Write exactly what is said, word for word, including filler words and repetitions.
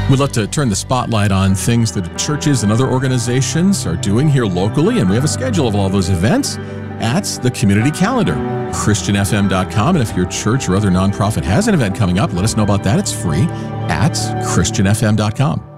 We'd love to turn the spotlight on things that churches and other organizations are doing here locally, and we have a schedule of all those events at the community calendar, Christian F M dot com. And if your church or other nonprofit has an event coming up, let us know about that. It's free at Christian F M dot com.